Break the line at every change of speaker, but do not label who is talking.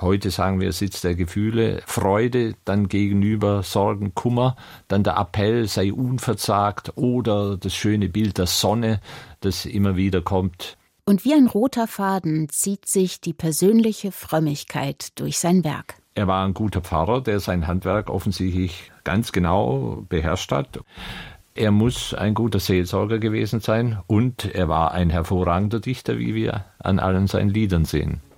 Heute sagen wir Sitz der Gefühle, Freude, dann gegenüber Sorgen, Kummer, dann der Appell, sei unverzagt oder das schöne Bild der Sonne, das immer wieder kommt.
Und wie ein roter Faden zieht sich die persönliche Frömmigkeit durch sein Werk.
Er war ein guter Pfarrer, der sein Handwerk offensichtlich ganz genau beherrscht hat. Er muss ein guter Seelsorger gewesen sein und er war ein hervorragender Dichter, wie wir an allen seinen Liedern sehen.